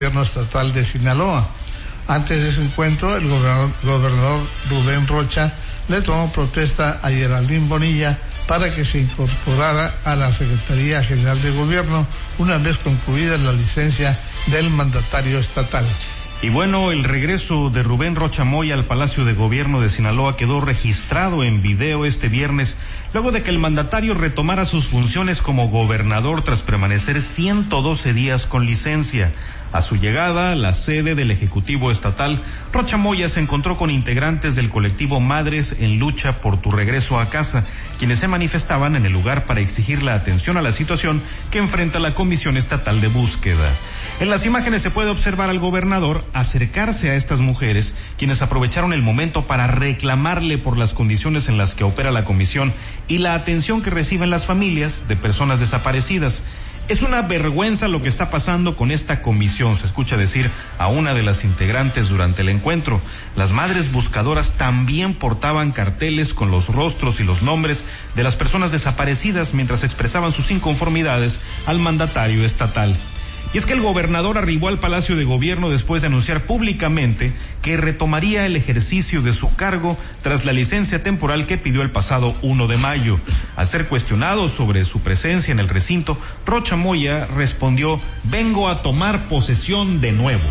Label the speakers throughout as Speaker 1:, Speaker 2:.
Speaker 1: gobierno estatal de Sinaloa. Antes de su encuentro, el gobernador Rubén Rocha le tomó protesta a Geraldine Bonilla para que se incorporara a la Secretaría General de Gobierno una vez concluida la licencia del mandatario estatal.
Speaker 2: Y bueno, el regreso de Rubén Rocha Moya al Palacio de Gobierno de Sinaloa quedó registrado en video este viernes, luego de que el mandatario retomara sus funciones como gobernador tras permanecer 112 días con licencia. A su llegada a la sede del Ejecutivo Estatal, Rocha Moya se encontró con integrantes del colectivo Madres en Lucha por tu Regreso a Casa, quienes se manifestaban en el lugar para exigir la atención a la situación que enfrenta la Comisión Estatal de Búsqueda. En las imágenes se puede observar al gobernador acercarse a estas mujeres, quienes aprovecharon el momento para reclamarle por las condiciones en las que opera la comisión y la atención que reciben las familias de personas desaparecidas. Es una vergüenza lo que está pasando con esta comisión, se escucha decir a una de las integrantes durante el encuentro. Las madres buscadoras también portaban carteles con los rostros y los nombres de las personas desaparecidas mientras expresaban sus inconformidades al mandatario estatal. Y es que el gobernador arribó al Palacio de Gobierno después de anunciar públicamente que retomaría el ejercicio de su cargo tras la licencia temporal que pidió el pasado 1 de mayo. Al ser cuestionado sobre su presencia en el recinto, Rocha Moya respondió: vengo a tomar posesión de nuevo.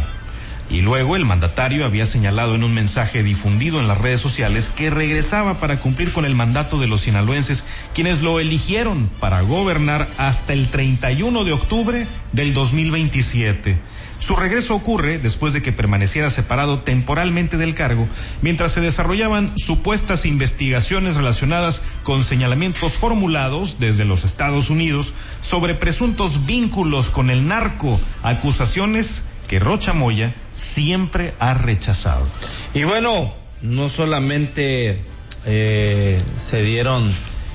Speaker 2: Y luego el mandatario había señalado en un mensaje difundido en las redes sociales que regresaba para cumplir con el mandato de los sinaloenses, quienes lo eligieron para gobernar hasta el 31 de octubre del 2027. Su regreso ocurre después de que permaneciera separado temporalmente del cargo, mientras se desarrollaban supuestas investigaciones relacionadas con señalamientos formulados desde los Estados Unidos sobre presuntos vínculos con el narco, acusaciones que Rocha Moya siempre ha rechazado.
Speaker 3: Y bueno, no solamente se dieron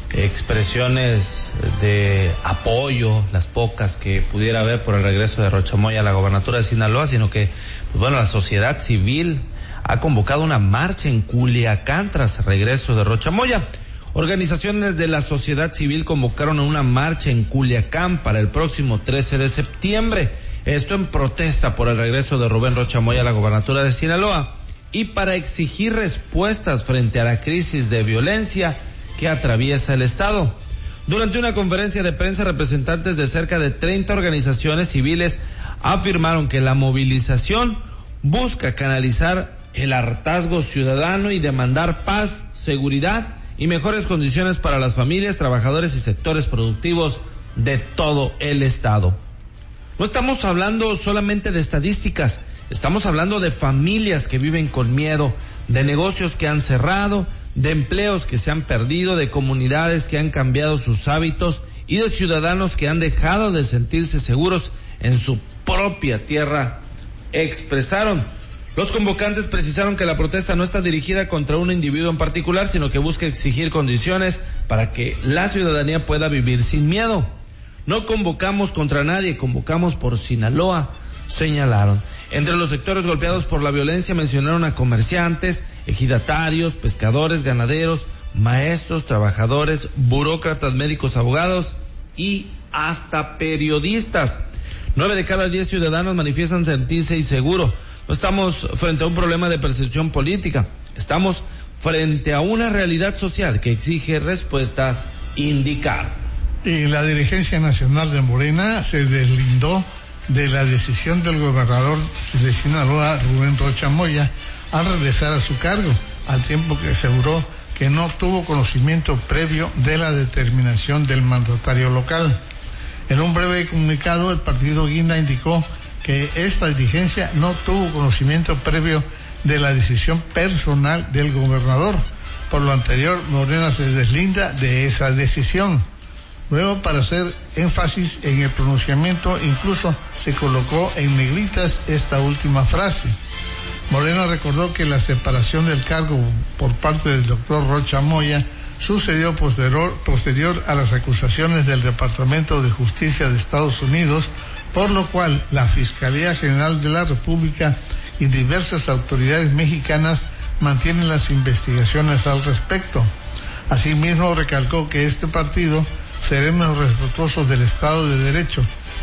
Speaker 3: expresiones de apoyo, las pocas que pudiera haber por el regreso de Rocha Moya a la gobernatura de Sinaloa, sino que, pues bueno, la sociedad civil ha convocado una marcha en Culiacán tras el regreso de Rocha Moya. Organizaciones de la sociedad civil convocaron a una marcha en Culiacán para el próximo 13 de septiembre. Esto en protesta por el regreso de Rubén Rocha Moya a la gobernatura de Sinaloa y para exigir respuestas frente a la crisis de violencia que atraviesa el estado. Durante una conferencia de prensa, representantes de cerca de 30 organizaciones civiles afirmaron que la movilización busca canalizar el hartazgo ciudadano y demandar paz, seguridad y mejores condiciones para las familias, trabajadores y sectores productivos de todo el estado. No estamos hablando solamente de estadísticas, estamos hablando de familias que viven con miedo, de negocios que han cerrado, de empleos que se han perdido, de comunidades que han cambiado sus hábitos y de ciudadanos que han dejado de sentirse seguros en su propia tierra, expresaron. Los convocantes precisaron que la protesta no está dirigida contra un individuo en particular, sino que busca exigir condiciones para que la ciudadanía pueda vivir sin miedo. No convocamos contra nadie, convocamos por Sinaloa, señalaron. Entre los sectores golpeados por la violencia mencionaron a comerciantes, ejidatarios, pescadores, ganaderos, maestros, trabajadores, burócratas, médicos, abogados y hasta periodistas. 9 de cada 10 ciudadanos manifiestan sentirse inseguros. No estamos frente a un problema de percepción política, estamos frente a una realidad social que exige respuestas indicadas.
Speaker 1: Y la dirigencia nacional de Morena se deslindó de la decisión del gobernador de Sinaloa, Rubén Rocha Moya, al regresar a su cargo, al tiempo que aseguró que no tuvo conocimiento previo de la determinación del mandatario local. En un breve comunicado, el partido Guinda indicó que esta dirigencia no tuvo conocimiento previo de la decisión personal del gobernador. Por lo anterior, Morena se deslinda de esa decisión. Luego, para hacer énfasis en el pronunciamiento, incluso se colocó en negritas esta última frase. Morena recordó que la separación del cargo por parte del doctor Rocha Moya sucedió posterior a las acusaciones del Departamento de Justicia de Estados Unidos, por lo cual la Fiscalía General de la República y diversas autoridades mexicanas mantienen las investigaciones al respecto. Asimismo, recalcó que este partido seremos respetuosos del Estado de Derecho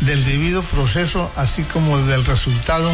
Speaker 1: del debido proceso, así como del resultado